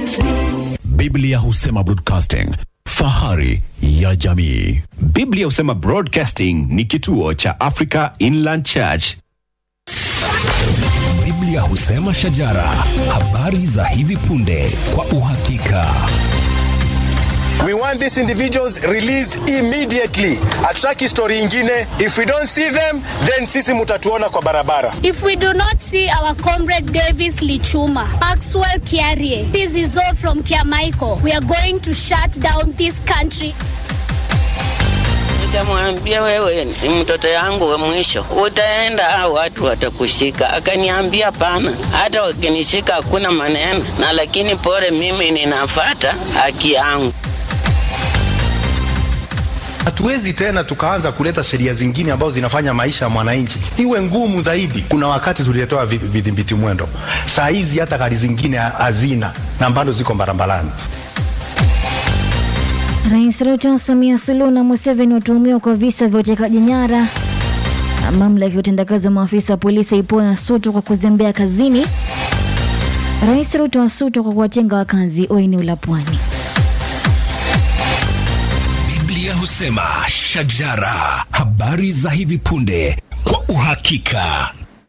Biblia husema broadcasting, fahari ya jamii. Biblia husema Broadcasting ni kituo cha Africa Inland Church. Biblia husema shajara, habari za hivi punde kwa uhakika. We want these individuals released immediately. Ataki story ingine. If we don't see them, then sisi mutatuona kwa barabara. If we do not see our comrade Davis Lichuma, Maxwell Kiarie, this is all from Kiamaiko, we are going to shut down this country. Nikamwambia, wewe ni mtoto yangu wa mwisho, utaenda au watu watakushika. Akaniambia pana, hata wakinishika hakuna maneno, na lakini pole mimi ninafuata haki yangu. Hatuwezi tena tukaanza kuleta sheria zingine ambazo zinafanya maisha ya mwananchi iwe ngumu zaidi. Kuna wakati tuliletewa vidhibiti mwendo. Saa hizi hata gari zingine hazina na bado ziko barabarani. Rais Ruto, Samia Suluhu na Museveni watuhumiwa kwa visa vya utekaji nyara. Mamlaka ya utendakazi wa maafisa wa polisi ipoa Asutu kwa kuzembea kazini. Rais Ruto Asutu kwa kuwatenga wakazi wa eneo la Pwani. Biblia husema shajara, habari za hivi punde kwa uhakika.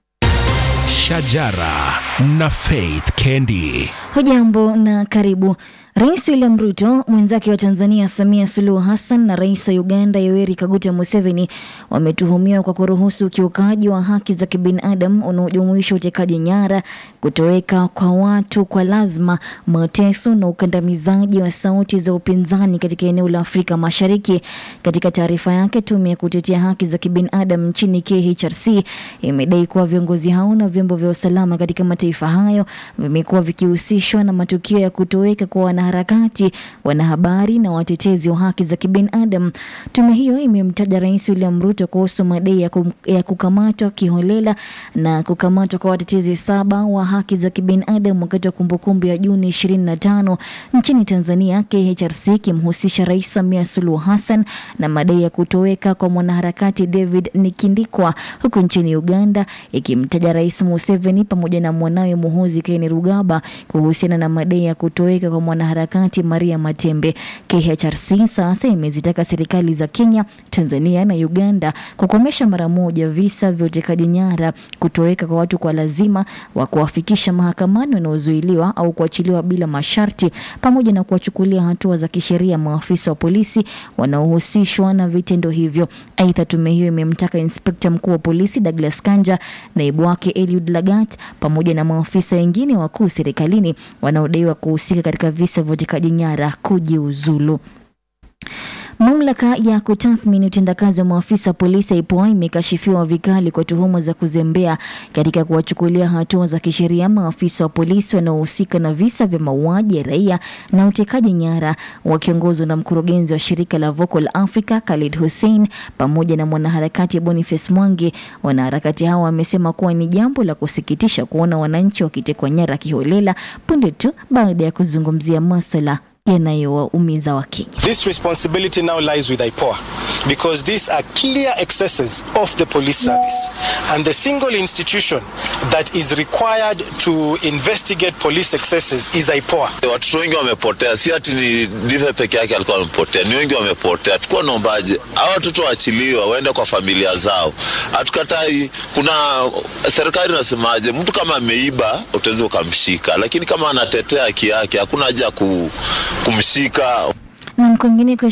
Shajara na Faith Kendi. Hujambo na karibu. Rais William Ruto, mwenzake wa Tanzania Samia Suluhu Hassan na rais wa Uganda Yoweri Kaguta Museveni wametuhumiwa kwa kuruhusu ukiukaji wa haki za kibinadamu unaojumuisha utekaji nyara, kutoweka kwa watu kwa lazima, mateso na ukandamizaji wa sauti za upinzani katika eneo la Afrika Mashariki. Katika taarifa yake, tume ya kutetea haki za kibinadamu nchini KHRC imedai kuwa viongozi hao na vyombo vya usalama katika mataifa hayo vimekuwa vikihusishwa na matukio ya kutoweka kwa wanaharakati, wanahabari na watetezi wa haki za kibinadamu. Tume hiyo imemtaja Rais William Ruto kuhusu madai ya kukamatwa kiholela na kukamatwa kwa watetezi 7 wa haki za kibinadamu wakati wa kumbukumbu ya Juni 25 nchini Tanzania. KHRC kimhusisha Rais Samia Suluhu Hassan na madai ya kutoweka kwa mwanaharakati David Nikindikwa, huko nchini Uganda ikimtaja Rais Museveni pamoja na mwanawe Muhoozi Kainerugaba kuhusiana na madai ya kutoweka kwa mwanaharakati Maria Matembe. KHRC sasa imezitaka serikali za Kenya, Tanzania na Uganda kukomesha mara moja visa vya utekaji nyara, kutoweka kwa watu kwa lazima, wa kuwafikisha mahakamani wanaozuiliwa au kuachiliwa bila masharti, pamoja na kuwachukulia hatua za kisheria maafisa wa polisi wanaohusishwa na vitendo hivyo. Aidha, tume hiyo imemtaka Inspekta Mkuu wa Polisi Douglas Kanja, naibu wake Eliud Lagat pamoja na maafisa wengine wakuu serikalini wanaodaiwa kuhusika katika visa vya utekaji nyara kujiuzulu. Mamlaka ya kutathmini utendakazi wa maafisa polisi IPOA imekashifiwa vikali kwa tuhuma za kuzembea katika kuwachukulia hatua za kisheria maafisa wa polisi wanaohusika na visa vya mauaji ya raia na utekaji nyara, wakiongozwa na mkurugenzi wa shirika la Vocal Africa Khalid Hussein pamoja na mwanaharakati Boniface Mwangi. Wanaharakati hao wamesema kuwa ni jambo la kusikitisha kuona wananchi wakitekwa nyara kiholela punde tu baada ya kuzungumzia masuala yanayowaumiza Wakenya. This responsibility now lies with IPOA because these are clear excesses of the police service, and the single institution that is required to investigate police excesses is IPOA. Watu wengi wamepotea, si ati ni Dive peke yake alikuwa amepotea, ni wengi wamepotea. Tuko naombaje hao watoto waachiliwe waende kwa familia zao. Hatukatai, kuna serikali inasemaje, mtu kama ameiba utaweza kumshika, lakini kama anatetea haki yake hakuna haja kumshika. Na kwingine